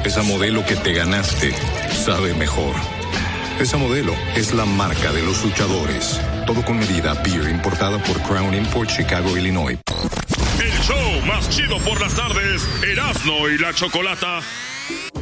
Esa Modelo que te ganaste sabe mejor. Esa Modelo es la marca de los luchadores. Todo con medida. Beer importada por Crown Import, Chicago, Illinois. El show más chido por las tardes, Erasmo y la Chocolata.